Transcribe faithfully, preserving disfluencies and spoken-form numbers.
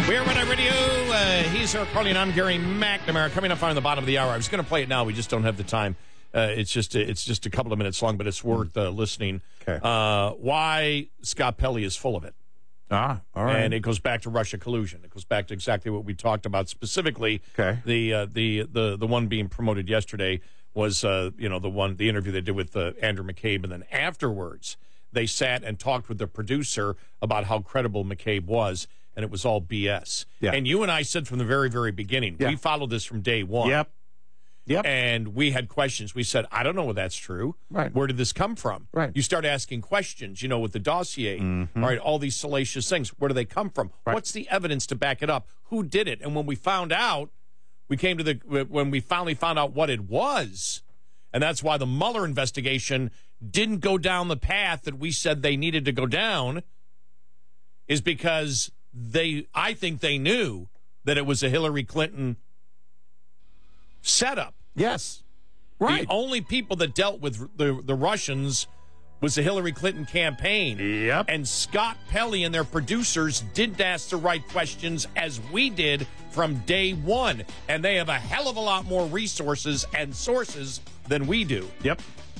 We're Red Eye Radio. Uh, he's Eric Carly, and I'm Gary McNamara. Coming up on the bottom of the hour. I was going to play it now. We just don't have the time. Uh, it's just it's just a couple of minutes long, but it's worth uh, listening. Okay. Uh, why Scott Pelley is full of it. Ah, all right. And it goes back to Russia collusion. It goes back to exactly what we talked about specifically. Okay. The uh, the the the one being promoted yesterday was uh, you know the one the interview they did with uh, Andrew McCabe, and then afterwards they sat and talked with the producer about how credible McCabe was, and it was all B S. Yeah. And you and I said from the very very beginning, Yeah. we followed this from day one. Yep. Yep. And we had questions. We said, I don't know whether that's true. Right. Where did this come from? Right. You start asking questions, you know, with the dossier. Mm-hmm. All right, all these salacious things. Where do they come from? Right. What's the evidence to back it up? Who did it? And when we found out, we came to the, when we finally found out what it was, and that's why the Mueller investigation didn't go down the path that we said they needed to go down, is because they, I think they knew that it was a Hillary Clinton setup. Yes. Right. The only people that dealt with the, the Russians was the Hillary Clinton campaign. Yep. And Scott Pelley and their producers didn't ask the right questions as we did from day one. And they have a hell of a lot more resources and sources than we do. Yep.